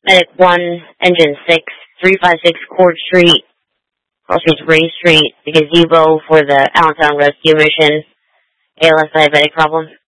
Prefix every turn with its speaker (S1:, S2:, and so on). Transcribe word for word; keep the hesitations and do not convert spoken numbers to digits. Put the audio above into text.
S1: Medic one, Engine six, three five six Court Street, Cross Streets Ray Street, the gazebo for the Allentown Rescue Mission. A L S diabetic problem.